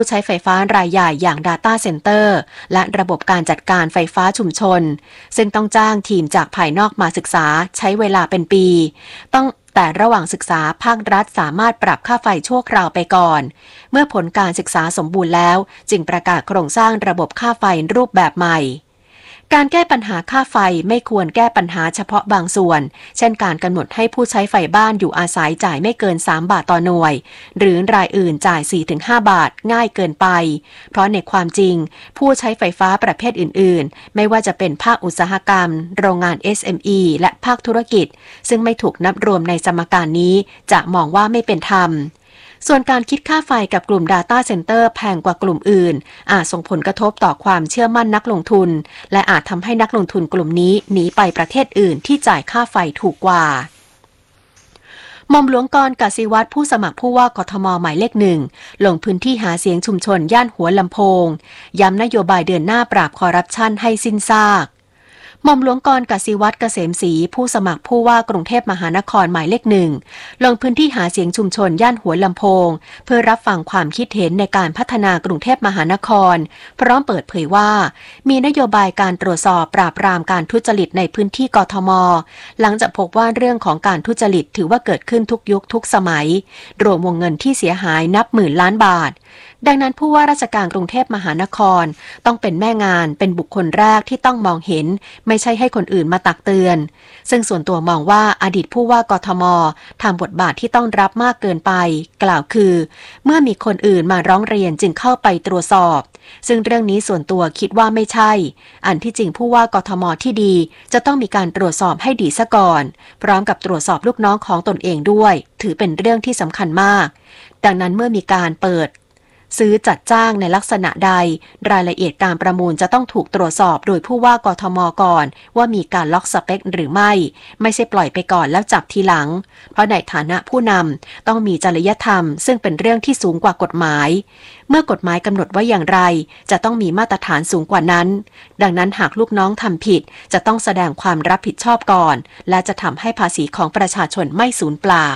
ผู้ใช้ไฟฟ้ารายใหญ่อย่าง Data Center และระบบการจัดการไฟฟ้าชุมชนซึ่งต้องจ้างทีมจากภายนอกมาศึกษาใช้เวลาเป็นปีแต่ระหว่างศึกษาภาครัฐสามารถปรับค่าไฟชั่วคราวไปก่อนเมื่อผลการศึกษาสมบูรณ์แล้วจึงประกาศโครงสร้างระบบค่าไฟรูปแบบใหม่การแก้ปัญหาค่าไฟไม่ควรแก้ปัญหาเฉพาะบางส่วนเช่นการกำหนดให้ผู้ใช้ไฟบ้านอยู่อาศัยจ่ายไม่เกิน3 บาทต่อหน่วยหรือรายอื่นจ่าย 4-5 บาทง่ายเกินไปเพราะในความจริงผู้ใช้ไฟฟ้าประเภทอื่นๆไม่ว่าจะเป็นภาคอุตสาหกรรมโรงงาน SME และภาคธุรกิจซึ่งไม่ถูกนับรวมในสมการนี้จะมองว่าไม่เป็นธรรมส่วนการคิดค่าไฟกับกลุ่ม Data Center แพงกว่ากลุ่มอื่นอาจส่งผลกระทบต่อความเชื่อมั่นนักลงทุนและอาจทำให้นักลงทุนกลุ่มนี้หนีไปประเทศอื่นที่จ่ายค่าไฟถูกกว่าหม่อมหลวงกรณ์ กสิวัตรผู้สมัครผู้ว่ากทมหมายเลข 1ลงพื้นที่หาเสียงชุมชนย่านหัวลำโพงย้ำนโยบายเดินหน้าปราบคอร์รัปชันให้สิ้นซากหม่อมหลวงกรณ์ กสิวัตร เกษมศรีผู้สมัครผู้ว่ากรุงเทพมหานครหมายเลข 1ลงพื้นที่หาเสียงชุมชนย่านหัวลำโพงเพื่อรับฟังความคิดเห็นในการพัฒนากรุงเทพมหานครพร้อมเปิดเผยว่ามีนโยบายการตรวจสอบปราบปรามการทุจริตในพื้นที่กทมหลังจากพบว่าเรื่องของการทุจริตถือว่าเกิดขึ้นทุกยุคทุกสมัยรวมวงเงินที่เสียหายนับหมื่นล้านบาทดังนั้นผู้ว่าราชการกรุงเทพมหานครต้องเป็นแม่งานเป็นบุคคลแรกที่ต้องมองเห็นไม่ใช่ให้คนอื่นมาตักเตือนซึ่งส่วนตัวมองว่าอดีตผู้ว่ากทมทำบทบาทที่ต้องรับมากเกินไปกล่าวคือเมื่อมีคนอื่นมาร้องเรียนจึงเข้าไปตรวจสอบซึ่งเรื่องนี้ส่วนตัวคิดว่าไม่ใช่อันที่จริงผู้ว่ากทมที่ดีจะต้องมีการตรวจสอบให้ดีซะก่อนพร้อมกับตรวจสอบลูกน้องของตนเองด้วยถือเป็นเรื่องที่สำคัญมากดังนั้นเมื่อมีการเปิดซื้อจัดจ้างในลักษณะใดรายละเอียดการประมูลจะต้องถูกตรวจสอบโดยผู้ว่ากทมก่อนว่ามีการล็อกสเปคหรือไม่ใช่ปล่อยไปก่อนแล้วจับทีหลังเพราะในฐานะผู้นำต้องมีจริยธรรมซึ่งเป็นเรื่องที่สูงกว่ากฎหมายเมื่อกฎหมายกำหนดไว้อย่างไรจะต้องมีมาตรฐานสูงกว่านั้นดังนั้นหากลูกน้องทำผิดจะต้องแสดงความรับผิดชอบก่อนและจะทำให้ภาษีของประชาชนไม่สูญเปล่า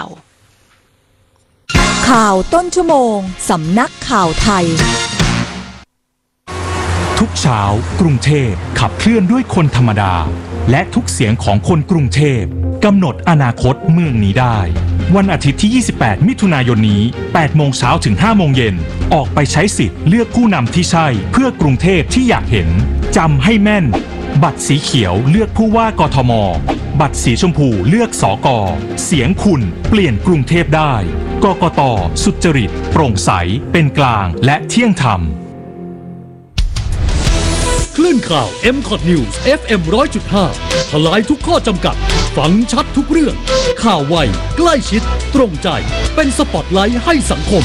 ข่าวต้นชั่วโมงสำนักข่าวไทยทุกเช้ากรุงเทพขับเคลื่อนด้วยคนธรรมดาและทุกเสียงของคนกรุงเทพกำหนดอนาคตเมืองนี้ได้วันอาทิตย์ที่28มิถุนายนนี้8 โมงเช้าถึง5 โมงเย็นออกไปใช้สิทธิ์เลือกผู้นำที่ใช่เพื่อกรุงเทพที่อยากเห็นจำให้แม่นบัตรสีเขียวเลือกผู้ว่ากทมบัตรสีชมพูเลือกสก.เสียงคุณเปลี่ยนกรุงเทพได้กกต.สุจริตโปร่งใสเป็นกลางและเที่ยงธรรมคลื่นข่าว MCOT News FM 100.5 ทลายทุกข้อจำกัดฟังชัดทุกเรื่องข่าวไวใกล้ชิดตรงใจเป็นสปอตไลท์ให้สังคม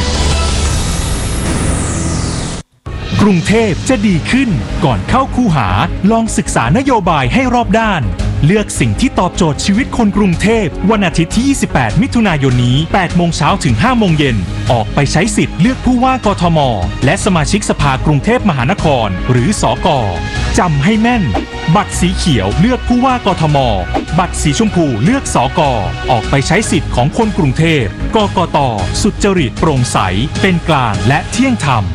กรุงเทพจะดีขึ้นก่อนเข้าคูหาลองศึกษานโยบายให้รอบด้านเลือกสิ่งที่ตอบโจทย์ชีวิตคนกรุงเทพวันอาทิตย์ที่28มิถุนายนนี้8 โมงเช้าถึง5 โมงเย็นออกไปใช้สิทธิ์เลือกผู้ว่ากทมและสมาชิกสภากรุงเทพมหานครหรือสก.จำให้แม่นบัตรสีเขียวเลือกผู้ว่ากทมบัตรสีชมพูเลือกสก.ออกไปใช้สิทธิ์ของคนกรุงเทพกกต.สุจริตโปร่งใสเป็นกลางและเที่ยงธรรม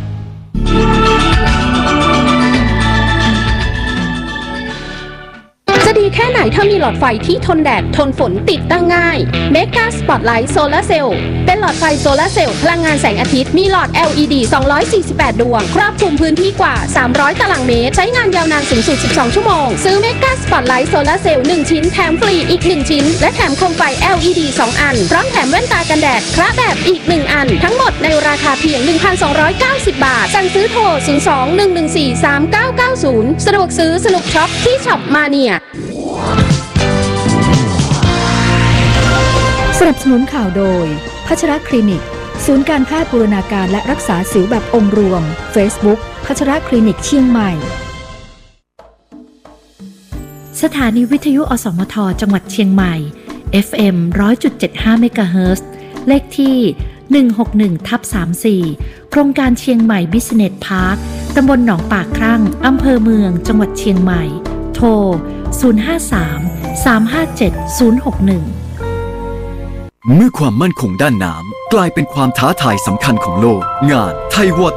จะดีแค่ไหนถ้ามีหลอดไฟที่ทนแดดทนฝนติดตั้งง่าย Mega Spotlight Solar Cell เป็นหลอดไฟโซลาร์เซลล์พลังงานแสงอาทิตย์มีหลอด LED 248 ดวงครอบคลุมพื้นที่กว่า300 ตารางเมตรใช้งานยาวนานสูงสุด12 ชั่วโมงซื้อ Mega Spotlight Solar Cell 1 ชิ้นแถมฟรีอีก1ชิ้นและแถมโคมไฟ LED 2 อันพร้อมแถมแว่นตากันแดดคระแบบอีก1อันทั้งหมดในราคาเพียง 1,290 บาทสั่งซื้อโทร 02-114-3990 สะดวกซื้อสนุกช็อปที่ช็อปมาเนียสนับสนุนข่าวโดยพัชรคลินิกศูนย์การแพทย์บูรณาการและรักษาสิวแบบองค์รวม Facebook พัชรคลินิกเชียงใหม่สถานีวิทยุอสมทจังหวัดเชียงใหม่ FM 100.75 เมกะเฮิรตซ์เลขที่ 161/34 โครงการเชียงใหม่ Business Park ตำบลหนองปากครั่งอำเภอเมืองจังหวัดเชียงใหม่โทร 053-357-061 เมื่อความมั่นคงด้านน้ำกลายเป็นความท้าทายสำคัญของโลกงานไทยวอ